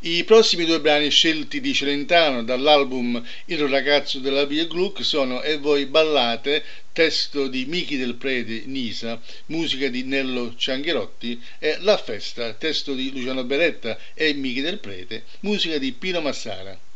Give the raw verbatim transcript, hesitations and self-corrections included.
I prossimi due brani scelti di Celentano dall'album Il ragazzo della Via Gluck sono E voi ballate, testo di Michi del Prete Nisa, musica di Nello Ciangherotti, e La festa, testo di Luciano Beretta e Michi del Prete, musica di Pino Massara.